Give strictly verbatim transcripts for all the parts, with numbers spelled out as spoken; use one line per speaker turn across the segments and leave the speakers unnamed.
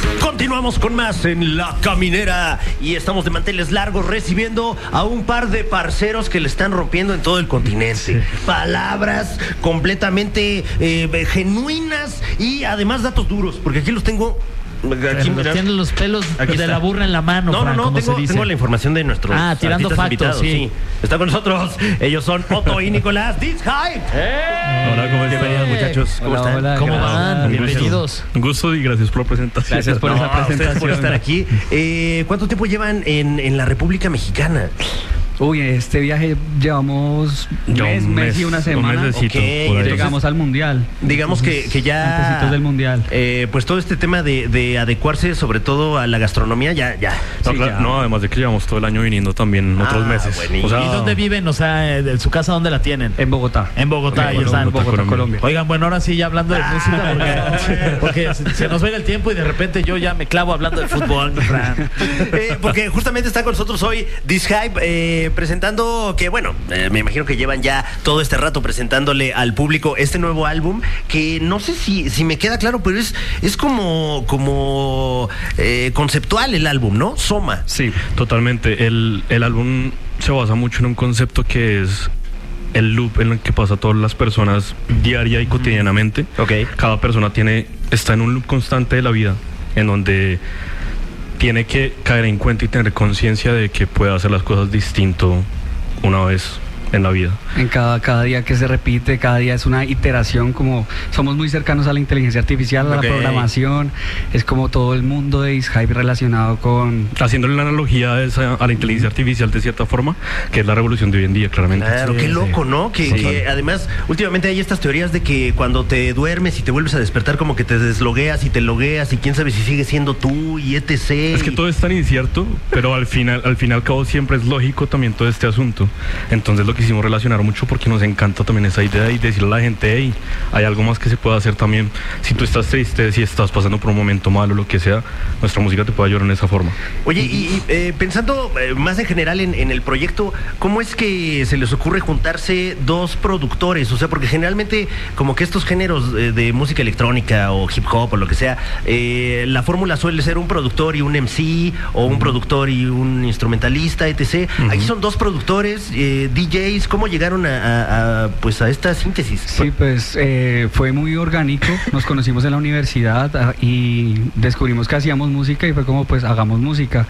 Continuamos con más en La Caminera y estamos de manteles largos recibiendo a un par de parceros que le están rompiendo en todo el continente. Sí. Palabras completamente eh, genuinas y además datos duros, porque aquí los tengo.
Aquí tienen los pelos aquí de está. La burra en la mano.
No,
Fran,
no, no, tengo, tengo la información de nuestros
ah, tirando factos,
invitados, sí. sí. Está con nosotros. Ellos son Otto y Nicolás Dishype.
¡Eh! Hola, ¿cómo están, muchachos?
¿Cómo hola, están? Hola, ¿Cómo van? Bienvenidos.
Un gusto y gracias por la presentación.
Gracias por no, esa presentación. por estar aquí. Eh, ¿Cuánto tiempo llevan en, en la República Mexicana?
Uy, este viaje llevamos un mes, mes, mes y una semana.
Un mesecito,
okay, llegamos al mundial.
Digamos que, que ya.
Antecitos del mundial.
Eh, pues todo este tema de, de adecuarse, sobre todo a la gastronomía, ya, ya.
No,
sí,
claro,
ya.
no, además de que llevamos todo el año viniendo también ah, otros meses.
O sea, ¿y dónde viven? O sea, ¿en su casa dónde la tienen?
En Bogotá.
En Bogotá,
okay,
ya están.
En Bogotá, Bogotá Colombia.
Oigan, bueno, ahora sí ya hablando de ah, música, porque, porque se, se nos va el tiempo y de repente yo ya me clavo hablando de fútbol.
eh, porque justamente está con nosotros hoy Dishype eh, presentando. Que bueno, eh, me imagino que llevan ya todo este rato presentándole al público este nuevo álbum, que no sé si, si me queda claro, pero es, es como, como eh, conceptual el álbum, ¿no? Soma.
Sí, totalmente. El, el álbum se basa mucho en un concepto que es el loop en el que pasa todas las personas diaria y cotidianamente.
Okay.
Cada persona tiene, está en un loop constante de la vida, en donde tiene que caer en cuenta y tener conciencia de que puede hacer las cosas distinto una vez en la vida.
En cada, cada día que se repite, cada día es una iteración, como somos muy cercanos a la inteligencia artificial, a okay. la programación, es como todo el mundo de Dishype relacionado con...
Haciéndole la analogía a, esa, a la inteligencia artificial de cierta forma, que es la revolución de hoy en día, claramente.
Claro,
sí,
qué
sí.
loco, ¿no? Que, sí, que vale. Además, últimamente hay estas teorías de que cuando te duermes y te vuelves a despertar, como que te deslogueas y te logueas y quién sabe si sigues siendo tú y etcétera.
Es que todo es tan incierto, pero al final, al fin y al cabo siempre es lógico también todo este asunto. Entonces lo quisimos relacionar mucho porque nos encanta también esa idea y decirle a la gente, hey, hay algo más que se puede hacer también. Si tú estás triste, si estás pasando por un momento malo, lo que sea, nuestra música te puede ayudar en esa forma.
Oye, y, y eh, pensando eh, más en general en, en el proyecto, ¿cómo es que se les ocurre juntarse dos productores? O sea, porque generalmente como que estos géneros de, de música electrónica o hip hop o lo que sea, eh, la fórmula suele ser un productor y un M C o un uh-huh. productor y un instrumentalista, etcétera. Uh-huh. Aquí son dos productores, eh, D Js. ¿Cómo llegaron a, a, a, pues a esta síntesis?
Sí, pues eh, fue muy orgánico. Nos conocimos en la universidad a, y descubrimos que hacíamos música y fue como, pues hagamos música.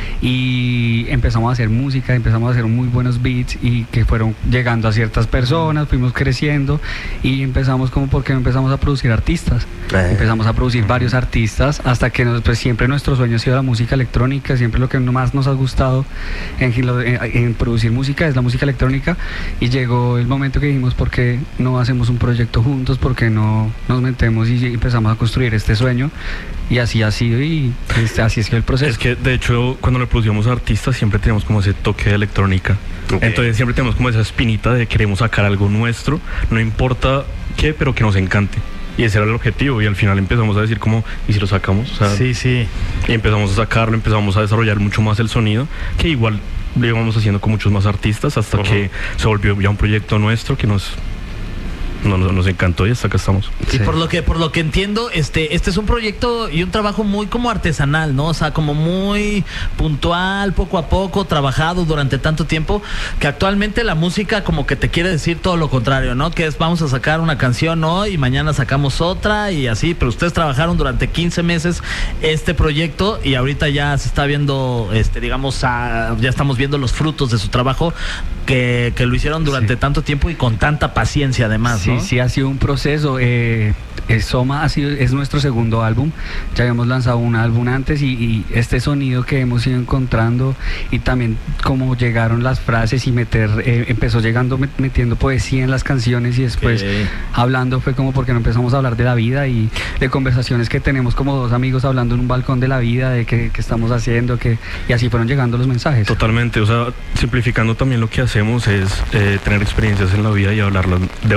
Y empezamos a hacer música, empezamos a hacer muy buenos beats y que fueron llegando a ciertas personas, fuimos creciendo y empezamos como porque empezamos a producir artistas. Eh. Empezamos a producir varios artistas hasta que nos, pues, siempre nuestro sueño ha sido la música electrónica, siempre lo que más nos ha gustado en, en, en producir música es la música electrónica. Y llegó el momento que dijimos, ¿por qué no hacemos un proyecto juntos? ¿Por qué no nos metemos y empezamos a construir este sueño? Y así ha sido y este, así es que el proceso.
Es que de hecho cuando le producíamos a artistas siempre teníamos como ese toque de electrónica. Okay. Entonces siempre tenemos como esa espinita de queremos sacar algo nuestro, no importa qué, pero que nos encante. Y ese era el objetivo y al final empezamos a decir como, ¿y si lo sacamos? O sea,
sí, sí.
Y empezamos a sacarlo, empezamos a desarrollar mucho más el sonido, que igual lo íbamos haciendo con muchos más artistas hasta uh-huh. que se volvió ya un proyecto nuestro que nos... No, no, nos encantó y hasta acá estamos.
Y sí. por lo que por lo que entiendo, este este es un proyecto y un trabajo muy como artesanal, ¿no? O sea, como muy puntual, poco a poco, trabajado durante tanto tiempo, que actualmente la música como que te quiere decir todo lo contrario, ¿no? Que es vamos a sacar una canción hoy y mañana sacamos otra y así, pero ustedes trabajaron durante quince meses este proyecto y ahorita ya se está viendo, este digamos, a, ya estamos viendo los frutos de su trabajo que, que lo hicieron durante sí. tanto tiempo y con tanta paciencia además,
sí,
¿no?
Sí, ha sido un proceso. Eh, Soma ha sido, es nuestro segundo álbum. Ya habíamos lanzado un álbum antes y, y este sonido que hemos ido encontrando y también como llegaron las frases y meter, eh, empezó llegando met, metiendo poesía en las canciones y después okay. hablando fue como porque no empezamos a hablar de la vida y de conversaciones que tenemos como dos amigos hablando en un balcón de la vida, de qué estamos haciendo, que y así fueron llegando los mensajes.
Totalmente, o sea, simplificando también lo que hacemos es eh, tener experiencias en la vida y hablarlas, debater,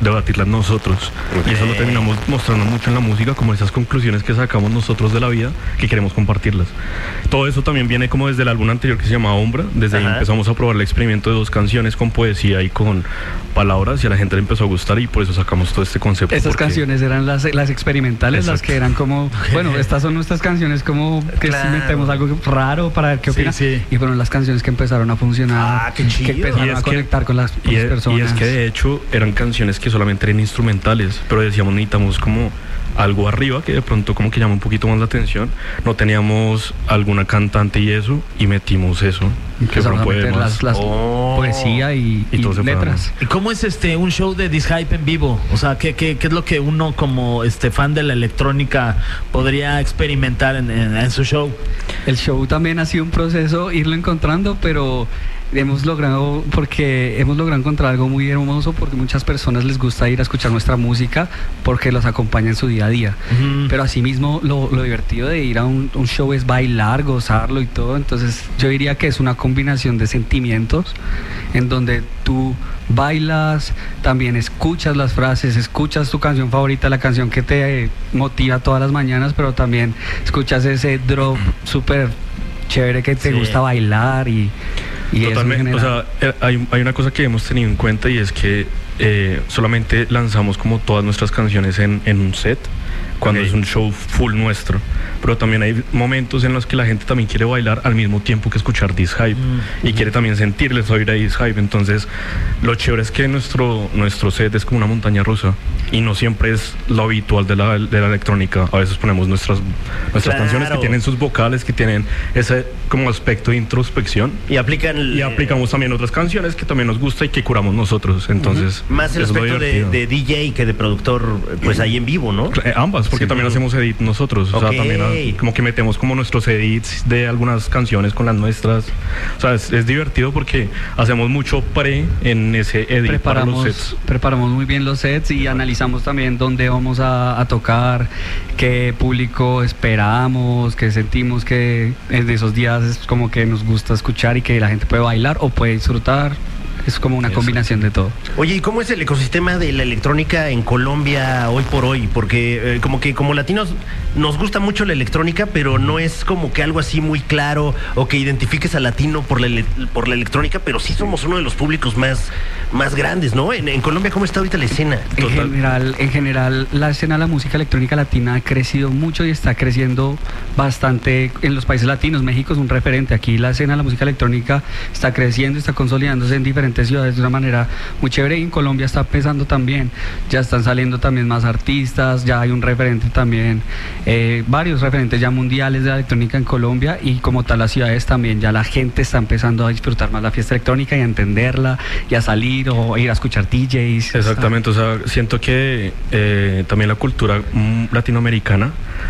debatirlas nosotros.
Okay.
Y eso lo terminamos mostrando mucho en la música, como esas conclusiones que sacamos nosotros de la vida, que queremos compartirlas. Todo eso también viene como desde el álbum anterior que se llama Ombra. Desde Ajá. ahí empezamos a probar el experimento de dos canciones con poesía y con palabras, y a la gente le empezó a gustar, y por eso sacamos todo este concepto.
Estas
porque...
canciones eran las, las experimentales, Exacto. las que eran como, bueno, estas son nuestras canciones como que claro. si metemos algo raro para ver qué opinan. Sí, sí. Y fueron las canciones que empezaron a funcionar,
ah, qué chido.
que empezaron a conectar
que,
con las, con
y
las
es,
personas.
Y es que de hecho eran canciones que solamente eran instrumentales, pero decíamos necesitamos como algo arriba que de pronto como que llama un poquito más la atención. No teníamos alguna cantante y eso, y metimos eso. Que fueron poemas.
Las, las oh. poesía y, y, y letras.
¿Y cómo es este un show de Dishype en vivo? O sea, ¿qué, qué, qué es lo que uno como este fan de la electrónica podría experimentar en, en, en su show?
El show también ha sido un proceso irlo encontrando, pero hemos logrado, porque hemos logrado encontrar algo muy hermoso, porque muchas personas les gusta ir a escuchar nuestra música porque los acompaña en su día a día. Uh-huh. Pero asimismo lo, lo divertido de ir a un, un show es bailar, gozarlo y todo. Entonces yo diría que es una combinación de sentimientos en donde tú bailas, también escuchas las frases, escuchas tu canción favorita, la canción que te motiva todas las mañanas, pero también escuchas ese drop súper chévere que te sí. gusta bailar y Y
Totalmente, o sea, hay, hay una cosa que hemos tenido en cuenta, y es que eh, solamente lanzamos como todas nuestras canciones en, en un set, cuando okay. es un show full nuestro, pero también hay momentos en los que la gente también quiere bailar al mismo tiempo que escuchar Dishype, mm. y quiere también sentirles oír a Dishype. Entonces lo chévere es que nuestro, nuestro set es como una montaña rusa, y no siempre es lo habitual de la, de la electrónica. A veces ponemos nuestras, nuestras claro. canciones que tienen sus vocales, que tienen ese como aspecto de introspección,
y aplican el,
y aplicamos también otras canciones que también nos gusta y que curamos nosotros. Entonces
uh-huh. más el aspecto de, de D J que de productor, pues ahí en vivo, ¿no?
Eh, ambas, porque sí, también sí. hacemos edit nosotros. Okay. O sea, también a, como que metemos como nuestros edits de algunas canciones con las nuestras. O sea, es, es divertido porque hacemos mucho pre en ese edit.
Preparamos,
para los sets.
Preparamos muy bien los sets y analizamos también dónde vamos a, a tocar, qué público esperamos, qué sentimos que en esos días es como que nos gusta escuchar y que la gente puede bailar o puede disfrutar. Es como una combinación de todo.
Oye, ¿y cómo es el ecosistema de la electrónica en Colombia hoy por hoy? Porque eh, como que como latinos nos gusta mucho la electrónica, pero no es como que algo así muy claro o que identifiques al latino por la, por la electrónica, pero sí somos uno de los públicos más, más grandes, ¿no? En, en Colombia, ¿cómo está ahorita la escena?
En general, en general, la escena de la música electrónica latina ha crecido mucho y está creciendo bastante en los países latinos. México es un referente. Aquí la escena de la música electrónica está creciendo, está consolidándose en diferentes ciudades de una manera muy chévere, y en Colombia está empezando también, ya están saliendo también más artistas, ya hay un referente también, eh, varios referentes ya mundiales de la electrónica en Colombia, y como tal las ciudades también, ya la gente está empezando a disfrutar más la fiesta electrónica y a entenderla y a salir o ir a escuchar D Js.
Exactamente, o sea, siento que eh, también la cultura mm, latinoamericana,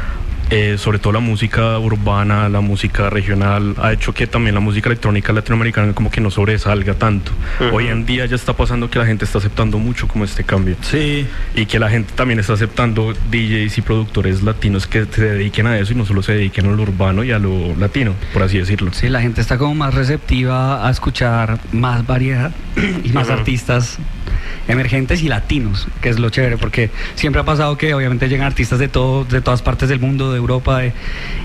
Eh, sobre todo la música urbana, la música regional, ha hecho que también la música electrónica latinoamericana como que no sobresalga tanto. Uh-huh. Hoy en día ya está pasando que la gente está aceptando mucho como este cambio.
Sí.
Y que la gente también está aceptando D Js y productores latinos que se dediquen a eso y no solo se dediquen a lo urbano y a lo latino, por así decirlo.
Sí, la gente está como más receptiva a escuchar más variedad y más uh-huh. artistas emergentes y latinos, que es lo chévere, porque siempre ha pasado que obviamente llegan artistas de todo, de todas partes del mundo, de Europa, de,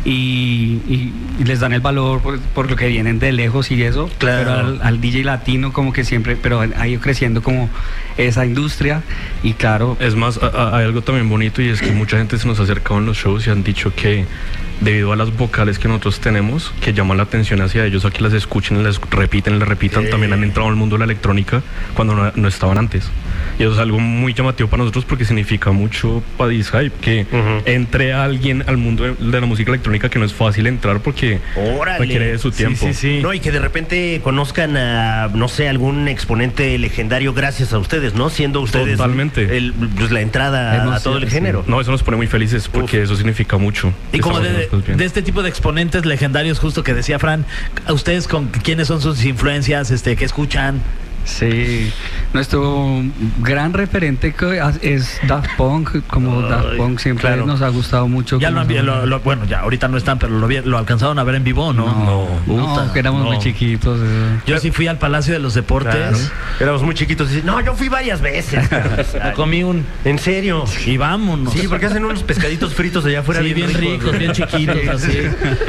y, y, y les dan el valor por, por lo que vienen de lejos y eso,
claro.
Pero al, al D J latino como que siempre, pero ha ido creciendo como esa industria, y claro.
Es más, a, a, hay algo también bonito, y es que mucha gente se nos ha acercado en los shows y han dicho que debido a las vocales que nosotros tenemos, que llaman la atención hacia ellos, a que las escuchen, las repiten, las repitan, sí. También han entrado al mundo de la electrónica cuando no, no estaban antes. Y eso es algo muy llamativo para nosotros porque significa mucho para Dishype, que uh-huh. entre alguien al mundo de, de la música electrónica, que no es fácil entrar porque
¡Órale!
Requiere de su tiempo.
Sí, sí, sí. No, y que de repente conozcan a, no sé, algún exponente legendario gracias a ustedes, ¿no? Siendo ustedes
Totalmente.
El, pues, la entrada Hemos, a todo sí, el género.
No, eso nos pone muy felices porque Uf. Eso significa mucho.
Y como de, de este tipo de exponentes legendarios, justo que decía Fran, ¿a ustedes con quiénes son sus influencias, este, qué escuchan?
Sí, nuestro gran referente que es Daft Punk, como
Ay,
Daft Punk siempre
claro.
nos ha gustado mucho.
Ya lo,
como
han-
son-
lo- lo- bueno, ya ahorita no están, pero lo, vi- lo alcanzaron a ver en vivo, ¿no?
No, no,
Puta,
que éramos
no.
muy chiquitos. eso.
Yo sí fui al Palacio de los Deportes.
Claro. Éramos muy chiquitos. Y, no, yo fui varias veces.
Me comí un...
¿En serio?
Y vámonos.
Sí, porque hacen unos pescaditos fritos allá afuera.
Sí, bien ricos, bien chiquitos, así.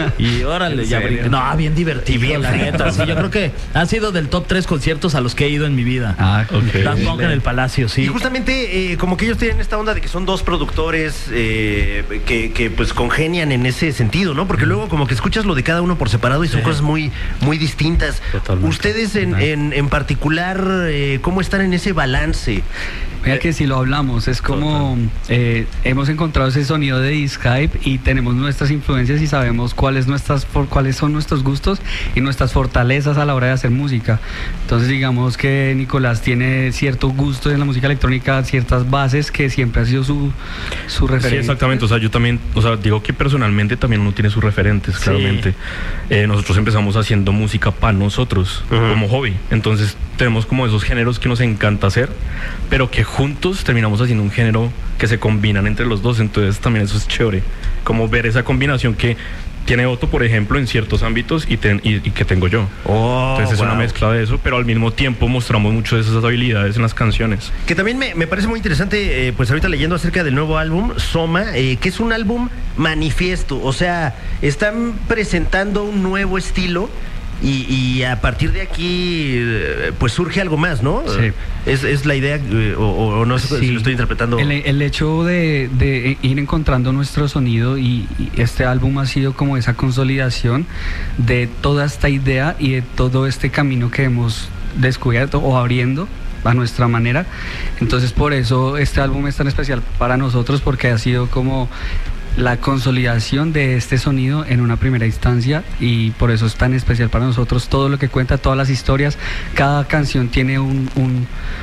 Y órale, ya
serio?
brinqué. No, bien divertido,
Y bien
la
fritos.
neta. Sí, yo creo que ha sido del top tres conciertos a los que he ido en mi vida.
Ah,
Ok.
Daft Punk en el Palacio,
Y
sí.
justamente eh, como que ellos tienen esta onda de que son dos productores eh, que, que, pues congenian en ese sentido, ¿no? Porque luego como que escuchas lo de cada uno por separado y son
Sí.
cosas muy, muy distintas.
Totalmente.
Ustedes en, en, en particular, eh, ¿cómo están en ese balance?
Mira que si lo hablamos, es como eh, hemos encontrado ese sonido de Dishype y tenemos nuestras influencias y sabemos cuáles nuestras por cuáles son nuestros gustos y nuestras fortalezas a la hora de hacer música. Entonces digamos que Nicolás tiene cierto gusto en la música electrónica, ciertas bases que siempre ha sido su, su
Sí,
referente.
exactamente. O sea, yo también, o sea, digo que personalmente también uno tiene sus referentes,
Sí.
claramente. Eh, nosotros empezamos haciendo música para nosotros,
Ujú.
como hobby. Entonces, tenemos como esos géneros que nos encanta hacer, pero que juntos terminamos haciendo un género que se combinan entre los dos. Entonces, también eso es chévere. Como ver esa combinación que tiene Otto, por ejemplo, en ciertos ámbitos y, ten- y- y que tengo yo.
Oh,
Entonces, es una
wow.
mezcla de eso, pero al mismo tiempo mostramos mucho de esas habilidades en las canciones.
Que también me, me parece muy interesante, eh, pues ahorita leyendo acerca del nuevo álbum, Soma, eh, que es un álbum manifiesto, o sea, están presentando un nuevo estilo y, y a partir de aquí, eh, pues surge algo más, ¿no?
Sí.
Es, es la idea, eh, o, o no sé si
Sí.
lo estoy interpretando.
El, el hecho de, de ir encontrando nuestro sonido y, y este álbum ha sido como esa consolidación de toda esta idea y de todo este camino que hemos descubierto o abriendo a nuestra manera. Entonces por eso este álbum es tan especial para nosotros, porque ha sido como la consolidación de este sonido en una primera instancia y por eso es tan especial para nosotros. Todo lo que cuenta, todas las historias, cada canción tiene un, un-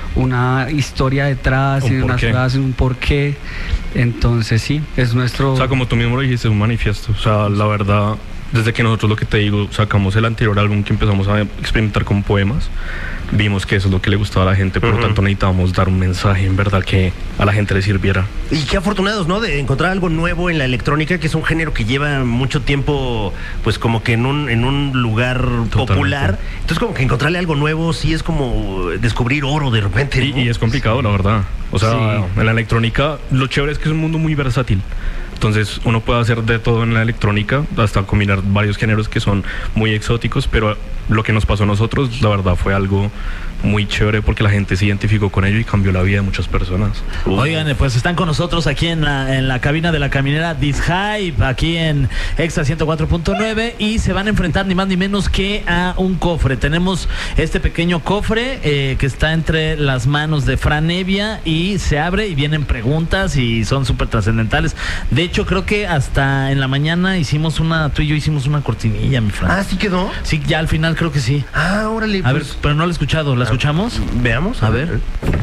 una historia detrás,
Un
tiene unas
porqué.
frases, un porqué. Entonces sí, es nuestro...
O sea, como tú mismo lo dijiste, es un manifiesto. O sea, la verdad, desde que nosotros, lo que te digo, sacamos el anterior álbum que empezamos a experimentar con poemas, vimos que eso es lo que le gustaba a la gente, por lo
Ujú.
tanto necesitábamos dar un mensaje en verdad que a la gente le sirviera.
Y qué afortunados, ¿no? De encontrar algo nuevo en la electrónica, que es un género que lleva mucho tiempo, pues como que en un, en un lugar popular. Entonces como que encontrarle algo nuevo sí es como descubrir oro de repente,
Y,
¿no?
y es complicado, la verdad. O sea,
Sí.
en la electrónica, lo chévere es que es un mundo muy versátil. Entonces uno puede hacer de todo en la electrónica, hasta combinar varios géneros que son muy exóticos, pero lo que nos pasó a nosotros, la verdad, fue algo muy chévere porque la gente se identificó con ello y cambió la vida de muchas personas.
Oigan, pues están con nosotros aquí en la, en la cabina de la caminera Dishype, aquí en Extra ciento cuatro punto nueve, y se van a enfrentar ni más ni menos que a un cofre. Tenemos este pequeño cofre eh, que está entre las manos de Fran Evia y se abre y vienen preguntas y son súper trascendentales. De hecho, creo que hasta en la mañana hicimos una, tú y yo hicimos una cortinilla, mi Fran.
Ah, ¿sí quedó?
Sí, ya al final creo que sí.
Ah, órale.
A ver,
pues,
pero no la he escuchado, ¿la escuchamos?
veamos.
A ver.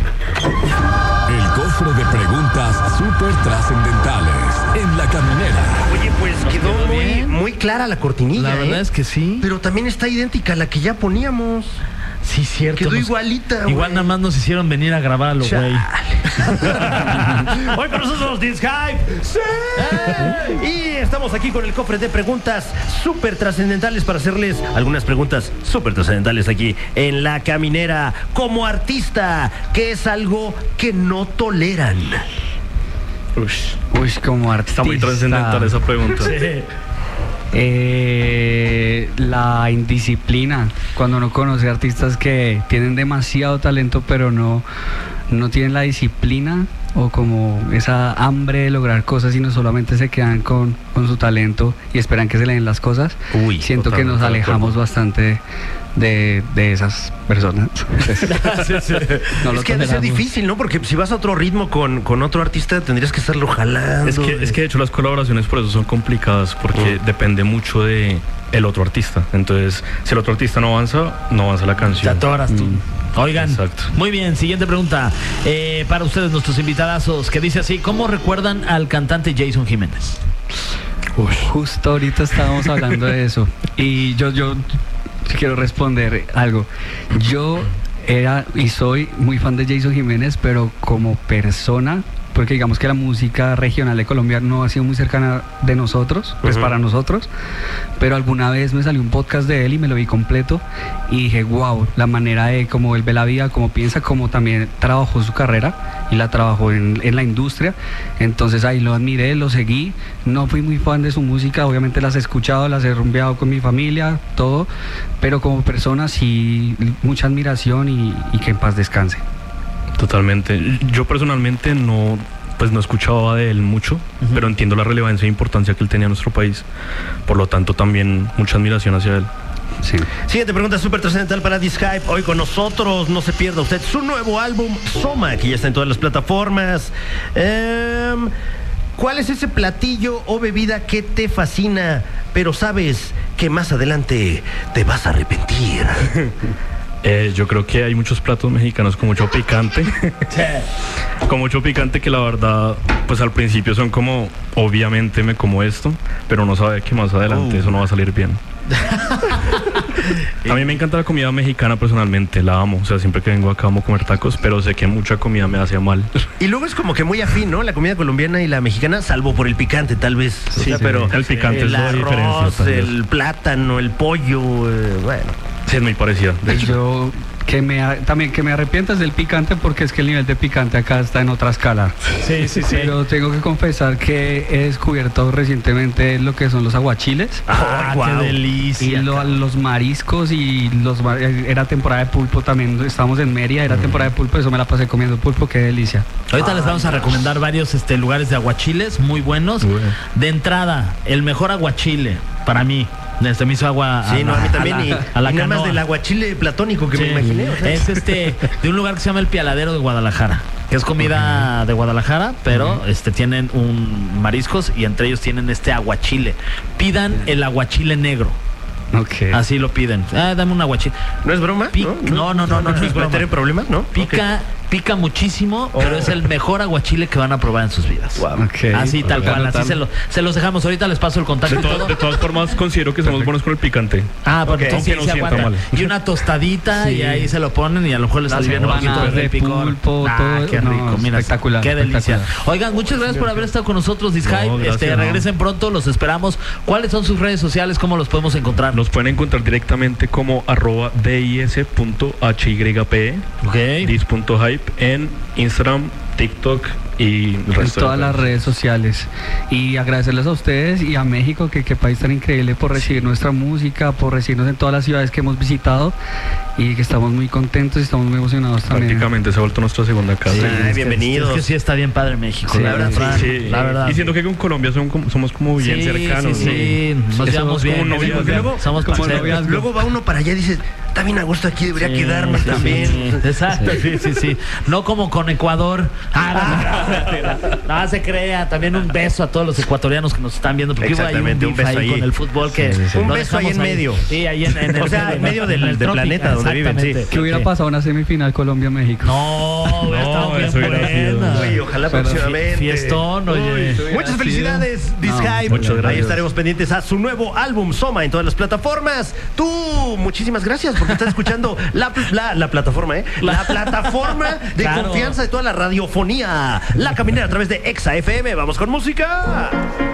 El cofre de preguntas súper trascendentales en la caminera.
Oye, pues
Nos
quedó,
quedó
muy,
bien.
muy clara la cortinilla,
La verdad
¿eh?
es que sí.
Pero también está idéntica a la que ya poníamos.
Sí, cierto.
Quedó
nos-
igualita,
Igual
güey.
nada más nos hicieron venir a grabarlo, güey.
Hoy con nosotros Dishype. ¡Sí! Y estamos aquí con el cofre de preguntas súper trascendentales para hacerles algunas preguntas súper trascendentales aquí en La Caminera. Como artista, ¿qué es algo que no toleran?
Ush,
Uy, como artista.
está muy trascendental esa pregunta.
Eh, la indisciplina, cuando uno conoce artistas que tienen demasiado talento pero no, no tienen la disciplina o como esa hambre de lograr cosas y no solamente se quedan con, con su talento y esperan que se le den las cosas.
Uy,
Siento que nos
totalmente de
alejamos
acuerdo.
bastante de, de esas personas. No lo
Es que ha de ser
toleramos.
difícil, ¿no? Porque si vas a otro ritmo con, con otro artista, tendrías que estarlo jalando.
Es que, es que de hecho las colaboraciones por eso son complicadas porque
Mm.
depende mucho de el otro artista. Entonces, si el otro artista no avanza, no avanza la
Te
canción.
atoras tú.
Mm.
Oigan,
Exacto.
muy bien, siguiente pregunta. Eh, para ustedes, nuestros invitadazos, que dice así: ¿cómo recuerdan al cantante Jason Jiménez?
Justo ahorita estábamos hablando de eso y yo, yo quiero responder algo. Yo era y soy muy fan de Jason Jiménez, pero como persona, porque digamos que la música regional de Colombia no ha sido muy cercana de nosotros, pues
Ujú.
para nosotros, pero alguna vez me salió un podcast de él y me lo vi completo y dije, wow, la manera de cómo él ve la vida, cómo piensa, cómo también trabajó su carrera y la trabajó en, en la industria, entonces ahí lo admiré, lo seguí, no fui muy fan de su música, obviamente las he escuchado, las he rumbeado con mi familia, todo, pero como persona sí, mucha admiración y, y que en paz descanse.
Totalmente. Yo personalmente no, pues no escuchaba de él mucho,
Ujú.
pero entiendo la relevancia e importancia que él tenía en nuestro país. Por lo tanto, también mucha admiración hacia él.
Sí.
Siguiente pregunta súper trascendental para Dishype. Hoy con nosotros, no se pierda usted su nuevo álbum, Soma, que ya está en todas las plataformas. Em, ¿Cuál es ese platillo o bebida que te fascina, pero sabes que más adelante te vas a arrepentir?
Eh, yo creo que hay muchos platos mexicanos con mucho picante. Con mucho picante que la verdad, pues al principio son como, obviamente me como esto, pero no sabe que más adelante
Uh.
eso no va a salir bien. A mí me encanta la comida mexicana personalmente, la amo. O sea, siempre que vengo acá amo comer tacos, pero sé que mucha comida me hace mal.
Y luego es como que muy afín, ¿no? La comida colombiana y la mexicana, salvo por el picante, tal vez. O
Sí,
sea,
sí.
pero
El picante
el
es la
arroz,
diferencia, tal vez.
el plátano, el pollo, eh, bueno.
Sí, es muy parecida. De hecho,
Yo que me a- también que me arrepientas del picante porque es que el nivel de picante acá está en otra escala.
Sí, sí, sí.
Pero tengo que confesar que he descubierto recientemente lo que son los aguachiles
Ah,
Ay, guau.
qué
y
delicia.
lo- los mariscos y los mar- era temporada de pulpo también, estábamos en Mérida, era temporada de pulpo, eso me la pasé comiendo pulpo, qué delicia.
Ahorita les vamos a recomendar varios este, lugares de aguachiles muy buenos.
Bueno.
De entrada, el mejor aguachile para mí. Se me hizo agua
Sí, no, a mí también.
la-
y,
a la
y nada más
canoa.
del aguachile platónico que
Sí.
me imaginé. O sea.
Es este de un lugar que se llama El Pialadero de Guadalajara, que es comida de Guadalajara, pero este tienen un mariscos y entre ellos tienen este aguachile. Pidan el aguachile negro,
Ok.
así lo piden. Ah, dame un aguachile.
¿No es broma?
Pic- no, no, no, no, no es broma.
¿Meter en problemas? ¿No?
Pica, pica muchísimo, pero es el mejor aguachile que van a probar en sus vidas.
Guau.
Ok.
Así tal
Voy a
cual, así
anotar.
se, lo- se los dejamos. Ahorita les paso el contacto
de,
y
to-
todo.
de todas formas, considero que somos buenos con el picante.
Ah,
Ok.
porque entonces
Aunque
sí
no
se
sienta
aguanta.
mal.
Y una tostadita
Sí.
y ahí se lo ponen y a lo mejor les
Las
alivia un poquito
empanadas
el
de
picor.
pulpo,
Ah,
todo,
qué
no,
rico, mira,
espectacular,
qué delicia.
espectacular.
Oigan, muchas gracias por haber estado con nosotros, Dishype.
No, gracias,
este,
no.
regresen pronto, los esperamos. ¿Cuáles son sus redes sociales? ¿Cómo los podemos encontrar?
Nos pueden encontrar directamente como arroba dis.hype,
Ok.
dis.hype en Instagram, TikTok y el
En
resto de
todas las redes sociales y agradecerles a ustedes y a México, que qué país tan increíble por recibir nuestra música, por recibirnos en todas las ciudades que hemos visitado y que estamos muy contentos y estamos muy emocionados también.
Prácticamente se ha vuelto nuestra segunda casa.
Sí.
Es que-
bienvenidos.
Es que sí está bien padre México,
Sí,
la verdad.
sí,
Fran,
Sí,
la verdad.
y siento que con Colombia son como- somos como bien
Sí,
cercanos.
sí, sí,
¿no?
nos
Eso
llevamos
es
bien.
como
nos
noviazgo.
llevamos bien.
Luego,
Somos
como
parceros.
noviazgo.
Luego va uno para allá y dices, está bien a gusto aquí, debería
Sí,
quedarme
sí,
también.
sí, exacto, sí, sí, sí. No como con Ecuador. Ah, no, no, no, no se crea. También un beso a todos los ecuatorianos que nos están viendo. Porque hubo ahí un
Exactamente, un
beef
beso
ahí
ahí.
con el fútbol que
sí, sí. Un
no
beso ahí
dejamos
en medio.
Sí, ahí en, en el
O sea, en medio del-
en el
del
trópico,
planeta donde viven, sí.
exactamente.
¿Qué hubiera
Ok.
pasado una semifinal Colombia-México?
No, hubiera
No,
estado bien
eso hubiera sido-
buena.
Uy, ojalá
Pero
próximamente.
Fiestón, oye.
Muchas felicidades,
No,
Dishype.
muchas
Ahí
gracias.
estaremos pendientes a su nuevo álbum Soma en todas las plataformas. Tú, muchísimas gracias porque estás escuchando la, la, la plataforma, ¿eh? La plataforma de
Claro.
confianza de toda la radiofonía. La Caminera a través de Exa F M. Vamos con música.